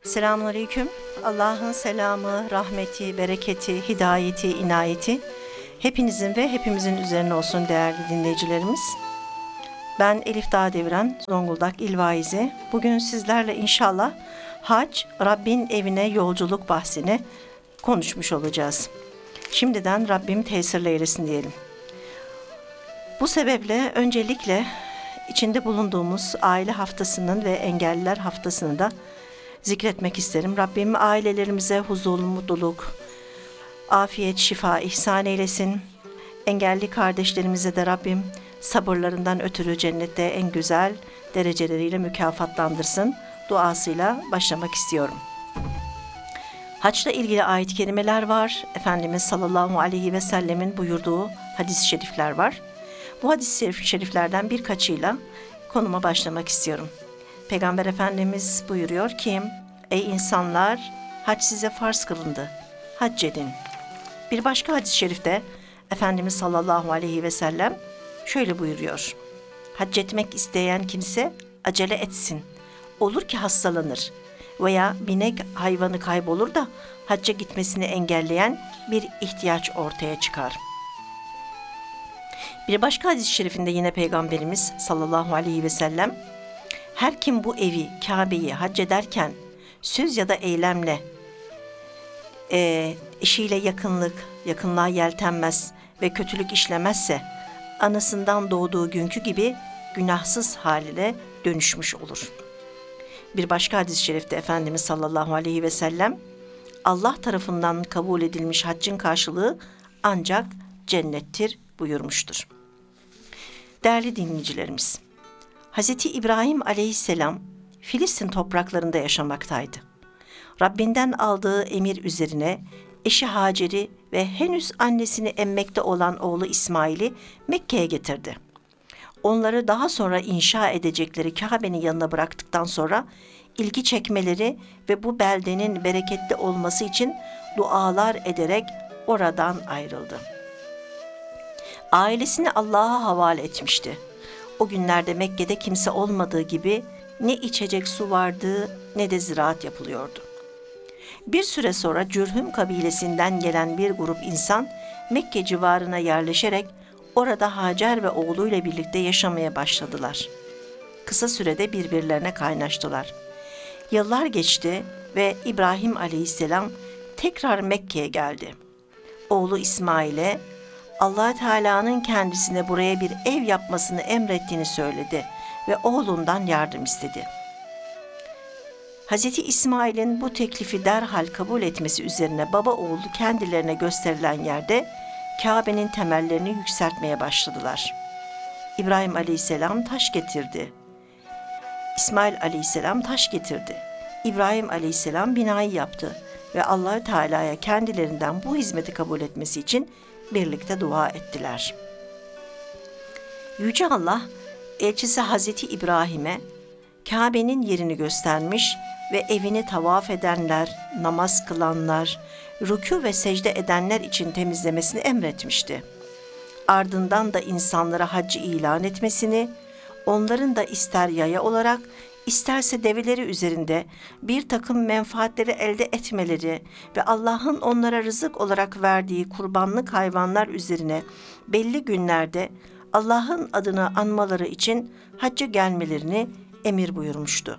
Selamünaleyküm. Allah'ın selamı, rahmeti, bereketi, hidayeti, inayeti hepinizin ve hepimizin üzerine olsun değerli dinleyicilerimiz. Ben Elif Dağdeviren, Zonguldak İl Vaizi. Bugün sizlerle inşallah Hac, Rabbin evine yolculuk bahsini konuşmuş olacağız. Şimdiden Rabbim tesirle eylesin diyelim. Bu sebeple öncelikle içinde bulunduğumuz aile haftasının ve engelliler haftasını da zikretmek isterim. Rabbim ailelerimize huzur, mutluluk, afiyet, şifa ihsan eylesin. Engelli kardeşlerimize de Rabbim sabırlarından ötürü cennette en güzel dereceleriyle mükafatlandırsın duasıyla başlamak istiyorum. Haçla ilgili ayet-i kerimeler var. Efendimiz sallallahu aleyhi ve sellemin buyurduğu hadis-i şerifler var. Bu hadis-i şeriflerden birkaçıyla konuma başlamak istiyorum. Peygamber Efendimiz buyuruyor ki, ey insanlar, hac size farz kılındı, hac edin. Bir başka hadis-i şerifte Efendimiz sallallahu aleyhi ve sellem şöyle buyuruyor. Hac etmek isteyen kimse acele etsin. Olur ki hastalanır veya binek hayvanı kaybolur da hacca gitmesini engelleyen bir ihtiyaç ortaya çıkar. Bir başka hadis-i şerifinde yine Peygamberimiz sallallahu aleyhi ve sellem, her kim bu evi, Kabe'yi hac ederken söz ya da eylemle eşiyle yakınlığa yeltenmez ve kötülük işlemezse anasından doğduğu günkü gibi günahsız haline dönüşmüş olur. Bir başka hadis-i şerifte Efendimiz sallallahu aleyhi ve sellem, Allah tarafından kabul edilmiş haccın karşılığı ancak cennettir buyurmuştur. Değerli dinleyicilerimiz, Hz. İbrahim aleyhisselam Filistin topraklarında yaşamaktaydı. Rabbinden aldığı emir üzerine eşi Hacer'i ve henüz annesini emmekte olan oğlu İsmail'i Mekke'ye getirdi. Onları daha sonra inşa edecekleri Kabe'nin yanına bıraktıktan sonra ilgi çekmeleri ve bu beldenin bereketli olması için dualar ederek oradan ayrıldı. Ailesini Allah'a havale etmişti. O günlerde Mekke'de kimse olmadığı gibi ne içecek su vardı ne de ziraat yapılıyordu. Bir süre sonra Cürhüm kabilesinden gelen bir grup insan Mekke civarına yerleşerek orada Hacer ve oğluyla birlikte yaşamaya başladılar. Kısa sürede birbirlerine kaynaştılar. Yıllar geçti ve İbrahim aleyhisselam tekrar Mekke'ye geldi. Oğlu İsmail'e Allah Teala'nın kendisine buraya bir ev yapmasını emrettiğini söyledi ve oğlundan yardım istedi. Hz. İsmail'in bu teklifi derhal kabul etmesi üzerine baba oğlu kendilerine gösterilen yerde Kabe'nin temellerini yükseltmeye başladılar. İbrahim aleyhisselam taş getirdi. İsmail aleyhisselam taş getirdi. İbrahim aleyhisselam binayı yaptı ve Allah Teala'ya kendilerinden bu hizmeti kabul etmesi için birlikte dua ettiler. Yüce Allah, elçisi Hazreti İbrahim'e Kabe'nin yerini göstermiş ve evini tavaf edenler, namaz kılanlar, rükû ve secde edenler için temizlemesini emretmişti. Ardından da insanlara haccı ilan etmesini, onların da ister yaya olarak, isterse develeri üzerinde bir takım menfaatleri elde etmeleri ve Allah'ın onlara rızık olarak verdiği kurbanlık hayvanlar üzerine belli günlerde Allah'ın adını anmaları için hacca gelmelerini emir buyurmuştu.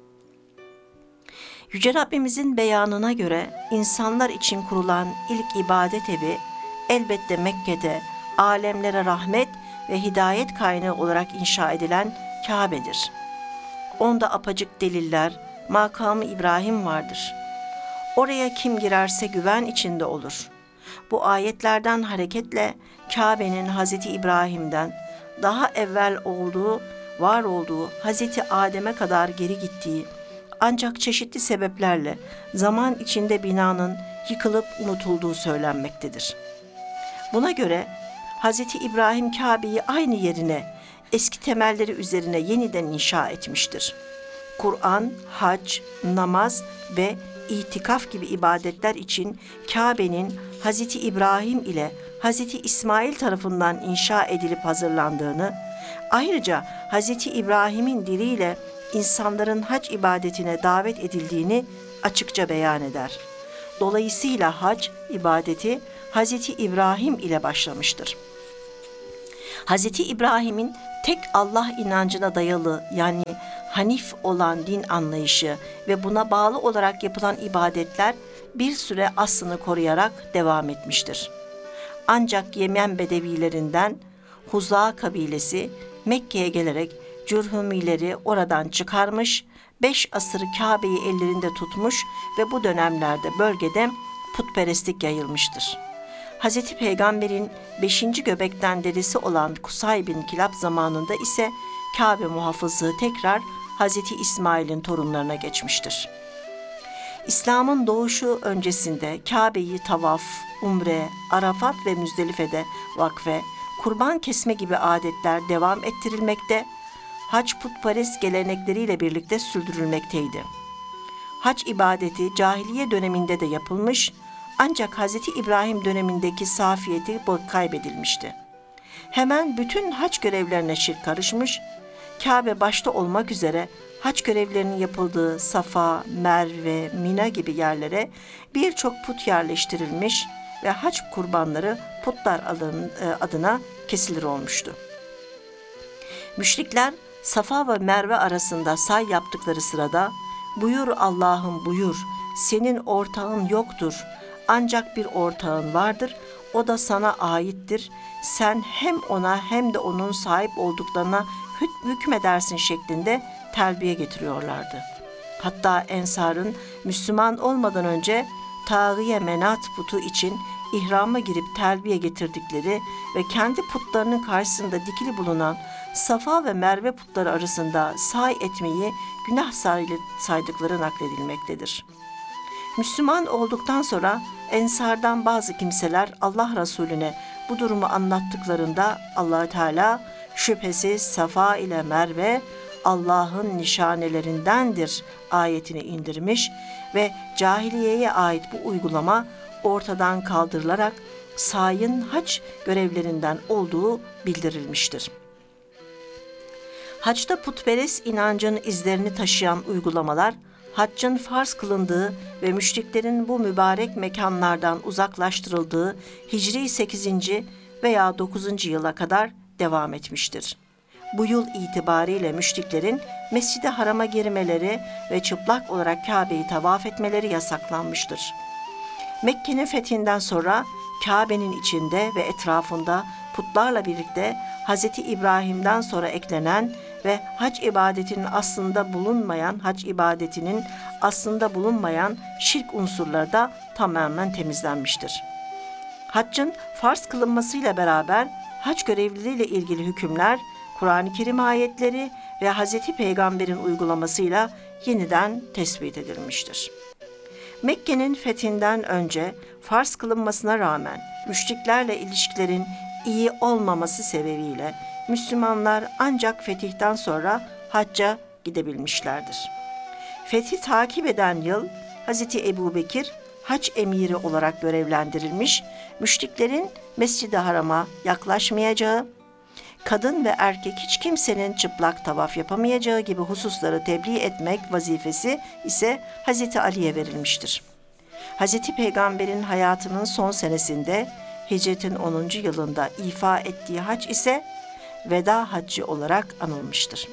Yüce Rabbimizin beyanına göre insanlar için kurulan ilk ibadet evi elbette Mekke'de alemlere rahmet ve hidayet kaynağı olarak inşa edilen Kabe'dir. Onda apacık deliller, makamı İbrahim vardır. Oraya kim girerse güven içinde olur. Bu ayetlerden hareketle Kabe'nin Hz. İbrahim'den daha evvel var olduğu Hz. Adem'e kadar geri gittiği, ancak çeşitli sebeplerle zaman içinde binanın yıkılıp unutulduğu söylenmektedir. Buna göre Hz. İbrahim Kabe'yi aynı yerine, eski temelleri üzerine yeniden inşa etmiştir. Kur'an, hac, namaz ve itikaf gibi ibadetler için Kabe'nin Hz. İbrahim ile Hz. İsmail tarafından inşa edilip hazırlandığını, ayrıca Hz. İbrahim'in diliyle insanların hac ibadetine davet edildiğini açıkça beyan eder. Dolayısıyla hac ibadeti Hz. İbrahim ile başlamıştır. Hz. İbrahim'in tek Allah inancına dayalı yani Hanif olan din anlayışı ve buna bağlı olarak yapılan ibadetler bir süre aslını koruyarak devam etmiştir. Ancak Yemen Bedevilerinden Huza kabilesi Mekke'ye gelerek Cürhumileri oradan çıkarmış, 5 asır Kabe'yi ellerinde tutmuş ve bu dönemlerde bölgede putperestlik yayılmıştır. Hz. Peygamber'in 5. göbekten dedesi olan Kusay bin Kilab zamanında ise Kabe muhafızlığı tekrar Hz. İsmail'in torunlarına geçmiştir. İslam'ın doğuşu öncesinde Kabe'yi tavaf, umre, Arafat ve Müzdelife'de vakfe, kurban kesme gibi adetler devam ettirilmekte, hac putperest gelenekleriyle birlikte sürdürülmekteydi. Hac ibadeti cahiliye döneminde de yapılmış, ancak Hz. İbrahim dönemindeki safiyeti kaybedilmişti. Hemen bütün hac görevlerine şirk karışmış, Kabe başta olmak üzere hac görevlerinin yapıldığı Safa, Merve, Mina gibi yerlere birçok put yerleştirilmiş ve hac kurbanları putlar adına kesilir olmuştu. Müşrikler Safa ve Merve arasında say yaptıkları sırada "Buyur Allah'ım buyur, senin ortağın yoktur, ancak bir ortağın vardır, o da sana aittir. Sen hem ona hem de onun sahip olduklarına hükmedersin" şeklinde telbiye getiriyorlardı. Hatta Ensar'ın Müslüman olmadan önce Tağiye Menat putu için ihrama girip telbiye getirdikleri ve kendi putlarının karşısında dikili bulunan Safa ve Merve putları arasında say etmeyi günah saydıkları nakledilmektedir. Müslüman olduktan sonra Ensar'dan bazı kimseler Allah Resulüne bu durumu anlattıklarında Allah Teala "Şüphesiz Safa ile Merve Allah'ın nişanelerindendir" ayetini indirmiş ve cahiliyeye ait bu uygulama ortadan kaldırılarak sayın hac görevlerinden olduğu bildirilmiştir. Hacda putperest inancın izlerini taşıyan uygulamalar, haccın farz kılındığı ve müşriklerin bu mübarek mekanlardan uzaklaştırıldığı Hicri 8. veya 9. yıla kadar devam etmiştir. Bu yıl itibariyle müşriklerin Mescid-i Haram'a girmeleri ve çıplak olarak Kabe'yi tavaf etmeleri yasaklanmıştır. Mekke'nin fethinden sonra Kabe'nin içinde ve etrafında putlarla birlikte Hz. İbrahim'den sonra eklenen ve hac ibadetinin aslında bulunmayan şirk unsurları da tamamen temizlenmiştir. Haccın farz kılınmasıyla beraber hac görevliliğiyle ilgili hükümler, Kur'an-ı Kerim ayetleri ve Hz. Peygamber'in uygulamasıyla yeniden tespit edilmiştir. Mekke'nin fethinden önce farz kılınmasına rağmen müşriklerle ilişkilerin iyi olmaması sebebiyle Müslümanlar ancak fetihten sonra hacca gidebilmişlerdir. Fethi takip eden yıl Hz. Ebubekir hac emiri olarak görevlendirilmiş, müşriklerin Mescid-i Haram'a yaklaşmayacağı, kadın ve erkek hiç kimsenin çıplak tavaf yapamayacağı gibi hususları tebliğ etmek vazifesi ise Hz. Ali'ye verilmiştir. Hz. Peygamber'in hayatının son senesinde hicretin 10. yılında ifa ettiği hac ise veda haccı olarak anılmıştır.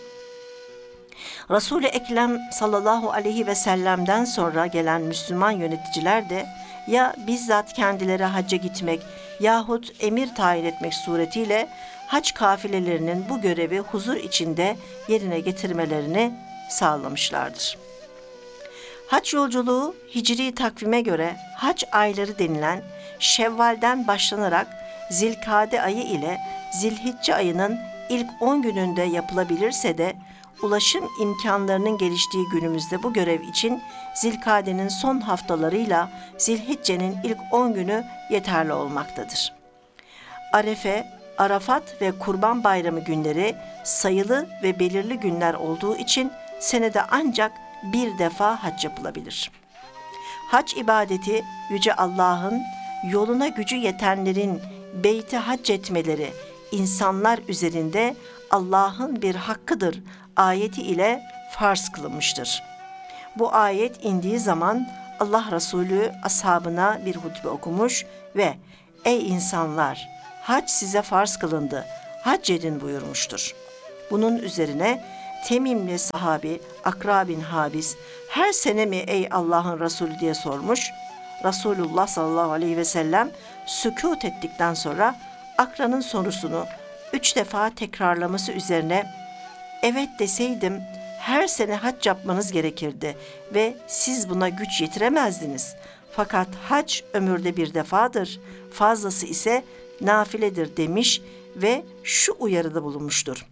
Resul-i Ekrem sallallahu aleyhi ve sellem'den sonra gelen Müslüman yöneticiler de ya bizzat kendileri hacca gitmek yahut emir tayin etmek suretiyle hac kafilelerinin bu görevi huzur içinde yerine getirmelerini sağlamışlardır. Hac yolculuğu Hicri takvime göre hac ayları denilen Şevval'den başlanarak Zilkade ayı ile Zilhicce ayının ilk 10 gününde yapılabilirse de ulaşım imkanlarının geliştiği günümüzde bu görev için Zilkade'nin son haftalarıyla Zilhicce'nin ilk 10 günü yeterli olmaktadır. Arefe, Arafat ve Kurban Bayramı günleri sayılı ve belirli günler olduğu için senede ancak bir defa hac yapılabilir. Hac ibadeti Yüce Allah'ın yoluna gücü yetenlerin beyti hac etmeleri insanlar üzerinde Allah'ın bir hakkıdır ayeti ile farz kılınmıştır. Bu ayet indiği zaman Allah Resulü ashabına bir hutbe okumuş ve "Ey insanlar, hac size farz kılındı, hac edin" buyurmuştur. Bunun üzerine Temimli sahabi Akra bin Habis "Her sene mi ey Allah'ın Resulü?" diye sormuş. Resulullah sallallahu aleyhi ve sellem sükût ettikten sonra Akra'nın sorusunu 3 defa tekrarlaması üzerine "Evet deseydim her sene hac yapmanız gerekirdi ve siz buna güç yetiremezdiniz. Fakat hac ömürde bir defadır, fazlası ise nafiledir" demiş ve şu uyarıda bulunmuştur.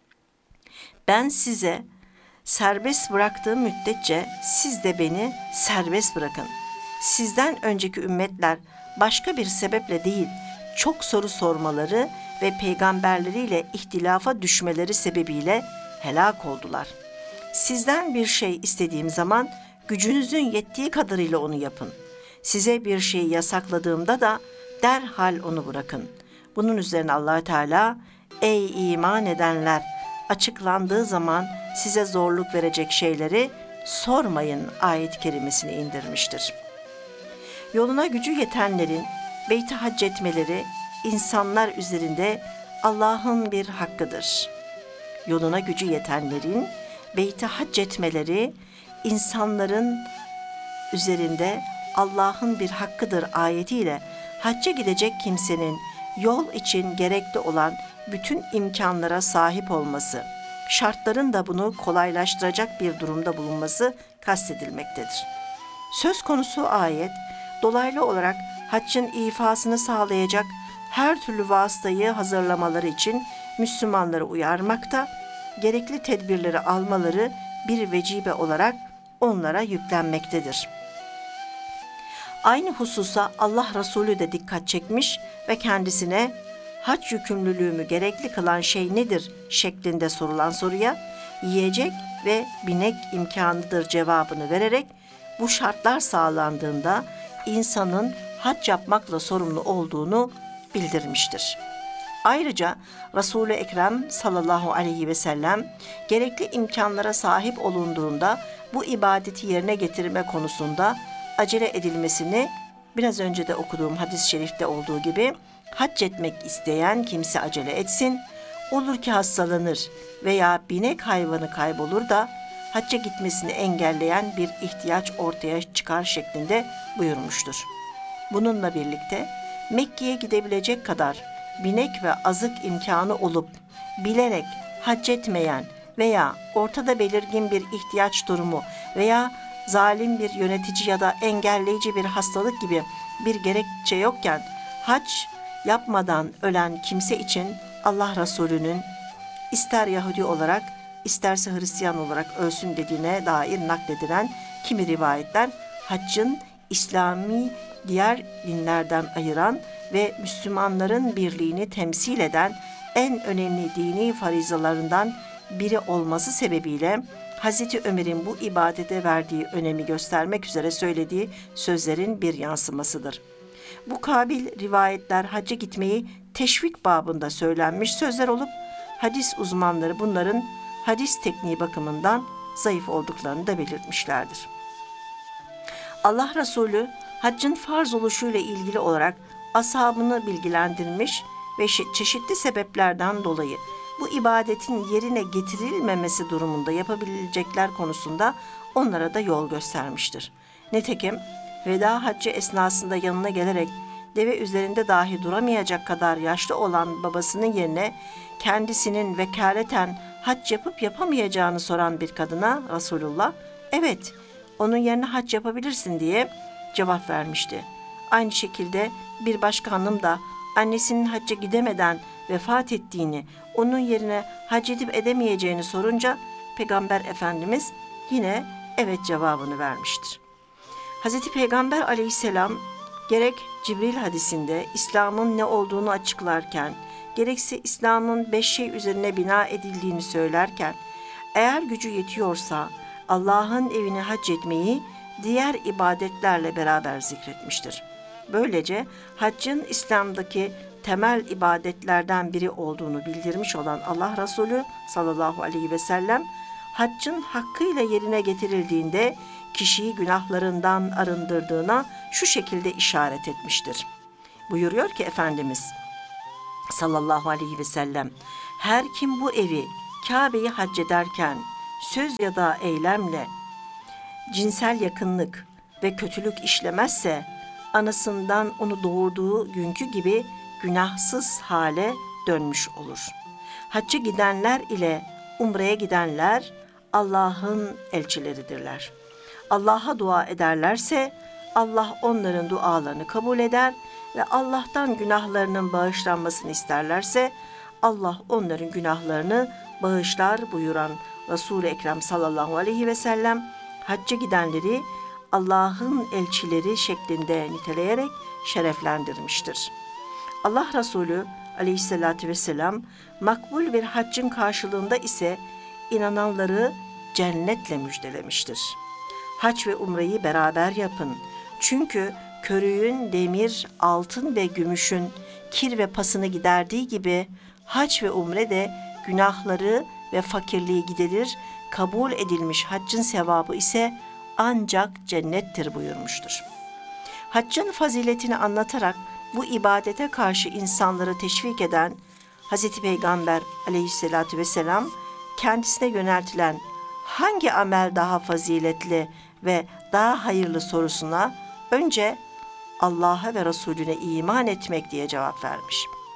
"Ben size serbest bıraktığım müddetçe siz de beni serbest bırakın. Sizden önceki ümmetler başka bir sebeple değil, çok soru sormaları ve peygamberleriyle ihtilafa düşmeleri sebebiyle helak oldular. Sizden bir şey istediğim zaman gücünüzün yettiği kadarıyla onu yapın. Size bir şeyi yasakladığımda da derhal onu bırakın." Bunun üzerine Allah Teala "Ey iman edenler, açıklandığı zaman size zorluk verecek şeyleri sormayın" ayet-i kerimesini indirmiştir. Yoluna gücü yetenlerin beyti hac etmeleri insanlar üzerinde Allah'ın bir hakkıdır. Yoluna gücü yetenlerin beyti hac etmeleri insanların üzerinde Allah'ın bir hakkıdır ayetiyle hacca gidecek kimsenin yol için gerekli olan bütün imkanlara sahip olması, şartların da bunu kolaylaştıracak bir durumda bulunması kastedilmektedir. Söz konusu ayet, dolaylı olarak haccın ifasını sağlayacak her türlü vasıtayı hazırlamaları için Müslümanları uyarmakta, gerekli tedbirleri almaları bir vecibe olarak onlara yüklenmektedir. Aynı hususa Allah Resulü de dikkat çekmiş ve kendisine "Hac yükümlülüğümü gerekli kılan şey nedir?" şeklinde sorulan soruya "Yiyecek ve binek imkanıdır" cevabını vererek bu şartlar sağlandığında insanın hac yapmakla sorumlu olduğunu bildirmiştir. Ayrıca Resul-i Ekrem sallallahu aleyhi ve sellem gerekli imkanlara sahip olunduğunda bu ibadeti yerine getirme konusunda acele edilmesini, biraz önce de okuduğum hadis-i şerifte olduğu gibi, hac etmek isteyen kimse acele etsin, olur ki hastalanır veya binek hayvanı kaybolur da hacca gitmesini engelleyen bir ihtiyaç ortaya çıkar şeklinde buyurmuştur. Bununla birlikte Mekke'ye gidebilecek kadar binek ve azık imkanı olup bilerek hac etmeyen veya ortada belirgin bir ihtiyaç durumu veya zalim bir yönetici ya da engelleyici bir hastalık gibi bir gerekçe yokken hac yapmadan ölen kimse için Allah Resulü'nün ister Yahudi olarak isterse Hristiyan olarak ölsün dediğine dair nakledilen kimi rivayetler haccın İslami diğer dinlerden ayıran ve Müslümanların birliğini temsil eden en önemli dini farizalarından biri olması sebebiyle Hazreti Ömer'in bu ibadete verdiği önemi göstermek üzere söylediği sözlerin bir yansımasıdır. Bu kabil rivayetler hacca gitmeyi teşvik babında söylenmiş sözler olup hadis uzmanları bunların hadis tekniği bakımından zayıf olduklarını da belirtmişlerdir. Allah Resulü haccın farz oluşuyla ilgili olarak ashabını bilgilendirmiş ve çeşitli sebeplerden dolayı bu ibadetin yerine getirilmemesi durumunda yapabilecekler konusunda onlara da yol göstermiştir. Nitekim veda haccı esnasında yanına gelerek deve üzerinde dahi duramayacak kadar yaşlı olan babasının yerine kendisinin vekaleten hac yapıp yapamayacağını soran bir kadına Resulullah, "Evet, onun yerine hac yapabilirsin" diye cevap vermişti. Aynı şekilde bir başka hanım da annesinin hacca gidemeden vefat ettiğini, onun yerine hac edip edemeyeceğini sorunca Peygamber Efendimiz yine evet cevabını vermiştir. Hz. Peygamber aleyhisselam gerek Cibril hadisinde İslam'ın ne olduğunu açıklarken, gerekse İslam'ın 5 şey üzerine bina edildiğini söylerken, eğer gücü yetiyorsa Allah'ın evine hac etmeyi diğer ibadetlerle beraber zikretmiştir. Böylece haccın İslam'daki temel ibadetlerden biri olduğunu bildirmiş olan Allah Resulü sallallahu aleyhi ve sellem haccın hakkıyla yerine getirildiğinde kişiyi günahlarından arındırdığına şu şekilde işaret etmiştir. Buyuruyor ki Efendimiz sallallahu aleyhi ve sellem, her kim bu evi, Kabe'yi hac ederken söz ya da eylemle cinsel yakınlık ve kötülük işlemezse, anasından onu doğurduğu günkü gibi günahsız hale dönmüş olur. Hacca gidenler ile umreye gidenler Allah'ın elçileridirler. Allah'a dua ederlerse Allah onların dualarını kabul eder ve Allah'tan günahlarının bağışlanmasını isterlerse Allah onların günahlarını bağışlar buyuran Resul-i Ekrem sallallahu aleyhi ve sellem hacca gidenleri Allah'ın elçileri şeklinde niteleyerek şereflendirmiştir. Allah Resulü aleyhissalatü vesselam makbul bir haccın karşılığında ise inananları cennetle müjdelemiştir. Hac ve umreyi beraber yapın. Çünkü körüğün demir, altın ve gümüşün kir ve pasını giderdiği gibi hac ve umre de günahları ve fakirliği giderir, kabul edilmiş haccın sevabı ise ancak cennettir buyurmuştur. Haccın faziletini anlatarak bu ibadete karşı insanları teşvik eden Hz. Peygamber aleyhissalatü vesselam kendisine yöneltilen hangi amel daha faziletli ve daha hayırlı sorusuna önce Allah'a ve Resulüne iman etmek diye cevap vermiş.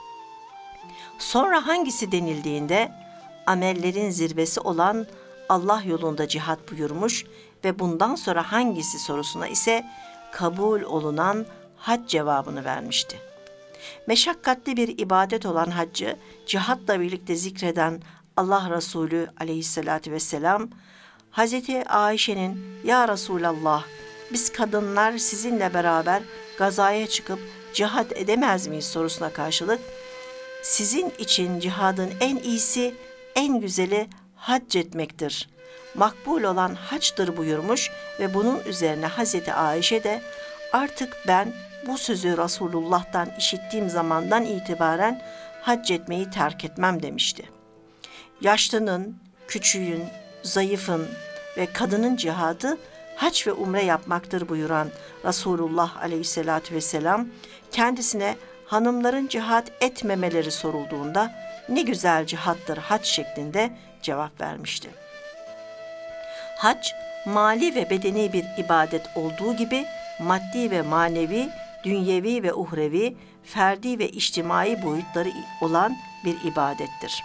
Sonra hangisi denildiğinde amellerin zirvesi olan Allah yolunda cihat buyurmuş ve bundan sonra hangisi sorusuna ise kabul olunan hac cevabını vermişti. Meşakkatli bir ibadet olan haccı cihatla birlikte zikreden Allah Resulü aleyhissalatü vesselam, Hazreti Ayşe'nin "Ya Resulallah, biz kadınlar sizinle beraber gazaya çıkıp cihat edemez miyiz?" sorusuna karşılık, "Sizin için cihadın en iyisi, en güzeli hac etmektir. Makbul olan haçtır" buyurmuş ve bunun üzerine Hazreti Ayşe de "Artık ben bu sözü Resulullah'tan işittiğim zamandan itibaren hac etmeyi terk etmem" demişti. Yaşlının, küçüğün, zayıfın ve kadının cihadı hac ve umre yapmaktır buyuran Resulullah aleyhissalatü vesselam kendisine hanımların cihat etmemeleri sorulduğunda "Ne güzel cihattır hac" şeklinde cevap vermişti. Hac, mali ve bedeni bir ibadet olduğu gibi maddi ve manevi, dünyevi ve uhrevi, ferdi ve içtimai boyutları olan bir ibadettir.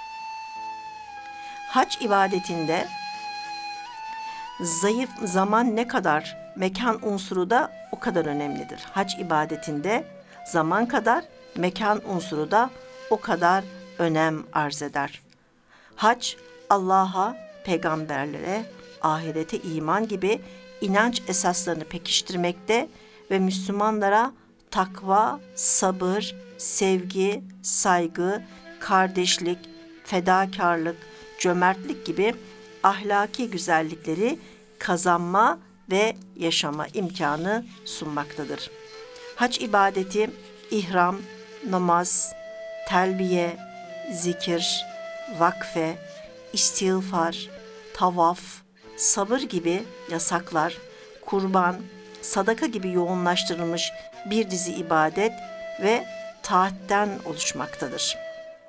Hac ibadetinde zayıf zaman ne kadar, mekan unsuru da o kadar önemlidir. Hac ibadetinde zaman kadar, mekan unsuru da o kadar önem arz eder. Hac, Allah'a, peygamberlere, ahirete iman gibi inanç esaslarını pekiştirmekte ve Müslümanlara takva, sabır, sevgi, saygı, kardeşlik, fedakarlık, cömertlik gibi ahlaki güzellikleri kazanma ve yaşama imkanı sunmaktadır. Hac ibadeti ihram, namaz, telbiye, zikir, vakfe, istiğfar, tavaf, sabır gibi yasaklar, kurban, sadaka gibi yoğunlaştırılmış bir dizi ibadet ve taatten oluşmaktadır.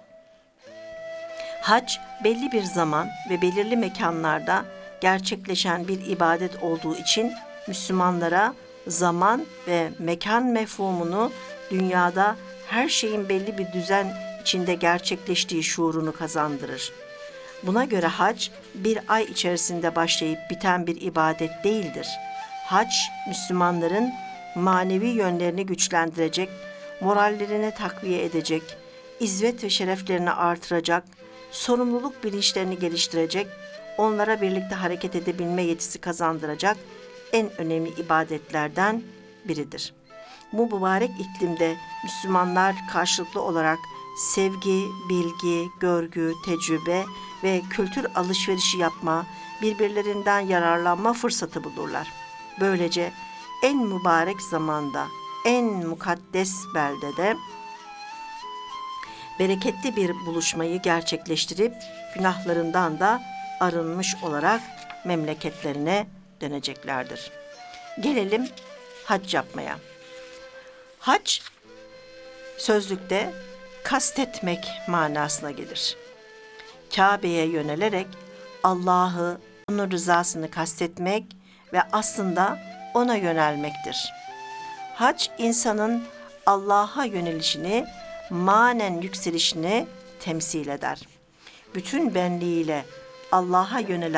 Hac, belli bir zaman ve belirli mekanlarda gerçekleşen bir ibadet olduğu için Müslümanlara zaman ve mekan mefhumunu dünyada her şeyin belli bir düzen içinde gerçekleştiği şuurunu kazandırır. Buna göre hac, bir ay içerisinde başlayıp biten bir ibadet değildir. Hac, Müslümanların manevi yönlerini güçlendirecek, morallerini takviye edecek, izzet ve şereflerini artıracak, sorumluluk bilinçlerini geliştirecek, onlara birlikte hareket edebilme yetisi kazandıracak en önemli ibadetlerden biridir. Bu mübarek iklimde Müslümanlar karşılıklı olarak sevgi, bilgi, görgü, tecrübe ve kültür alışverişi yapma, birbirlerinden yararlanma fırsatı bulurlar. Böylece en mübarek zamanda, en mukaddes beldede bereketli bir buluşmayı gerçekleştirip günahlarından da arınmış olarak memleketlerine döneceklerdir. Gelelim hac yapmaya. Hac, sözlükte kastetmek manasına gelir. Kabe'ye yönelerek Allah'ı, onun rızasını kastetmek ve aslında ona yönelmektir. Hac, insanın Allah'a yönelişini, manen yükselişini temsil eder. Bütün benliğiyle Allah'a yönelen